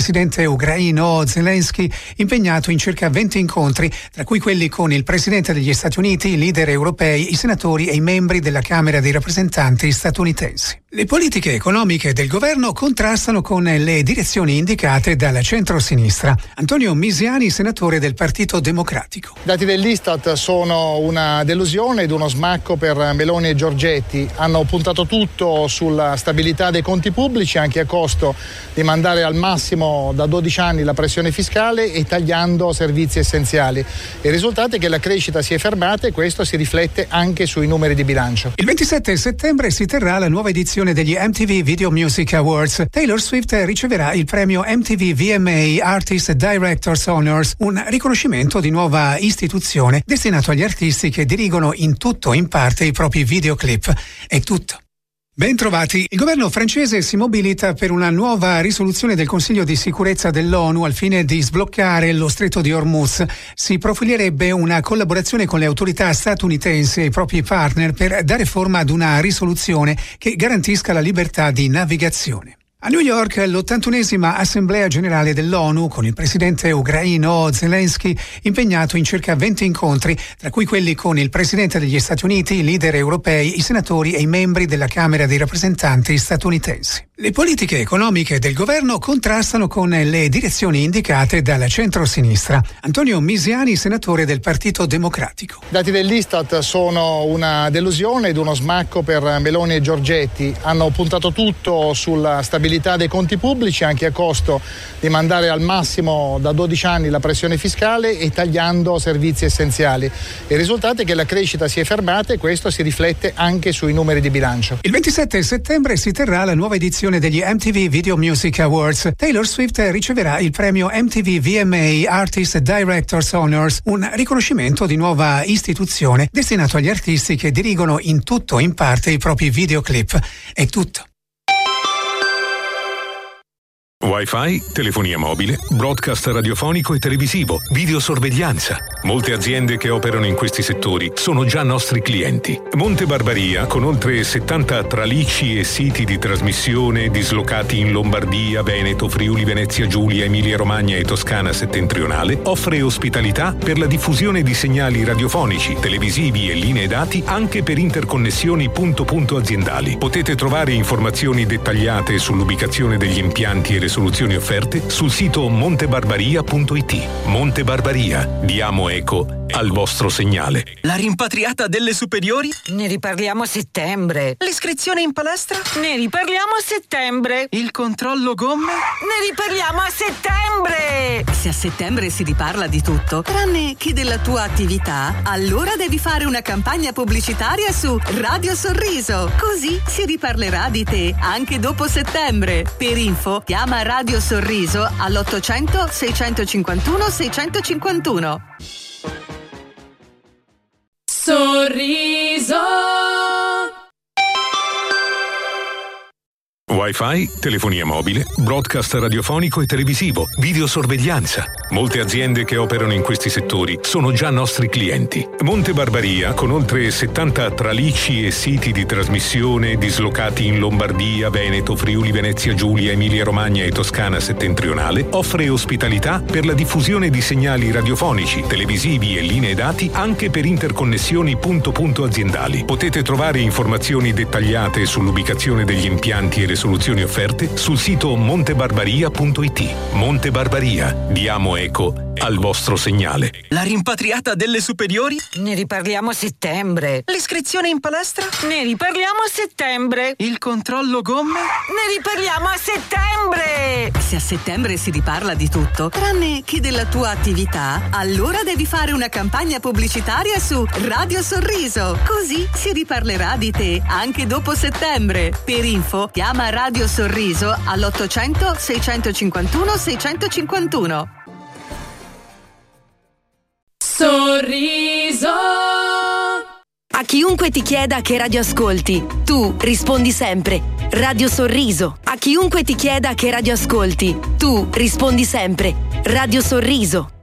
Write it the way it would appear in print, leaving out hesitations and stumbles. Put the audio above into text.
presidente ucraino Zelensky, impegnato in circa 20 incontri, tra cui quelli con il presidente degli Stati Uniti, i leader europei, i senatori e i membri della Camera dei rappresentanti statunitensi. Le politiche economiche del governo contrastano con le direzioni indicate dal centro-sinistra. Antonio Misiani, senatore del Partito Democratico. I dati dell'Istat sono una delusione ed uno smacco per Meloni e Giorgetti. Hanno puntato tutto sulla stabilità dei conti pubblici, anche a costo di mandare al massimo da 12 anni la pressione fiscale e tagliando servizi essenziali. Il risultato è che la crescita si è fermata e questo si riflette anche sui numeri di bilancio. Il 27 settembre si terrà la nuova edizione degli MTV Video Music Awards. Taylor Swift riceverà il premio MTV VMA Artist Directors Honors, un riconoscimento di nuova istituzione destinato agli artisti che dirigono in tutto o in parte i propri videoclip. È tutto. Ben trovati. Il governo francese si mobilita per una nuova risoluzione del Consiglio di sicurezza dell'ONU al fine di sbloccare lo stretto di Hormuz. Si profilerebbe una collaborazione con le autorità statunitensi e i propri partner per dare forma ad una risoluzione che garantisca la libertà di navigazione. A New York l'81esima Assemblea Generale dell'ONU con il presidente ucraino Zelensky impegnato in circa 20 incontri, tra cui quelli con il presidente degli Stati Uniti, i leader europei, i senatori e i membri della Camera dei rappresentanti statunitensi. Le politiche economiche del governo contrastano con le direzioni indicate dal centro-sinistra. Antonio Misiani, senatore del Partito Democratico. I dati dell'Istat sono una delusione ed uno smacco per Meloni e Giorgetti. Hanno puntato tutto sulla stabilità dei conti pubblici, anche a costo di mandare al massimo da 12 anni la pressione fiscale e tagliando servizi essenziali. Il risultato è che la crescita si è fermata e questo si riflette anche sui numeri di bilancio. Il 27 settembre si terrà la nuova edizione degli MTV Video Music Awards. Taylor Swift riceverà il premio MTV VMA Artist Directors Honors, un riconoscimento di nuova istituzione destinato agli artisti che dirigono in tutto o in parte i propri videoclip. È tutto. Wi-Fi, telefonia mobile, broadcast radiofonico e televisivo, videosorveglianza. Molte aziende che operano in questi settori sono già nostri clienti. Monte Barbaria, con oltre 70 tralicci e siti di trasmissione dislocati in Lombardia, Veneto, Friuli, Venezia Giulia, Emilia Romagna e Toscana settentrionale, offre ospitalità per la diffusione di segnali radiofonici, televisivi e linee dati anche per interconnessioni punto-punto aziendali. Potete trovare informazioni dettagliate sull'ubicazione degli impianti e le soluzioni offerte sul sito montebarbaria.it. Monte Barbaria, diamo eco al vostro segnale. La rimpatriata delle superiori? Ne riparliamo a settembre. L'iscrizione in palestra? Ne riparliamo a settembre. Il controllo gomme? Ne riparliamo a settembre. Se a settembre si riparla di tutto, tranne che della tua attività, allora devi fare una campagna pubblicitaria su Radio Sorriso. Così si riparlerà di te anche dopo settembre. Per info, chiama Radio Sorriso all'800 651 651. Sorriso. Wi-Fi, telefonia mobile, broadcast radiofonico e televisivo, videosorveglianza. Molte aziende che operano in questi settori sono già nostri clienti. Monte Barbaria, con oltre 70 tralicci e siti di trasmissione dislocati in Lombardia, Veneto, Friuli, Venezia Giulia, Emilia Romagna e Toscana settentrionale, offre ospitalità per la diffusione di segnali radiofonici, televisivi e linee dati anche per interconnessioni punto-punto aziendali. Potete trovare informazioni dettagliate sull'ubicazione degli impianti e le soluzioni offerte sul sito montebarbaria.it. Monte Barbaria, diamo eco al vostro segnale. La rimpatriata delle superiori? Ne riparliamo a settembre. L'iscrizione in palestra? Ne riparliamo a settembre. Il controllo gomme? Ne riparliamo a settembre. Se a settembre si riparla di tutto, tranne che della tua attività, allora devi fare una campagna pubblicitaria su Radio Sorriso. Così si riparlerà di te anche dopo settembre. Per info, chiama Radio Sorriso all'800 651 651. Sorriso. A chiunque ti chieda che radio ascolti, tu rispondi sempre Radio Sorriso. A chiunque ti chieda che radio ascolti, tu rispondi sempre Radio Sorriso.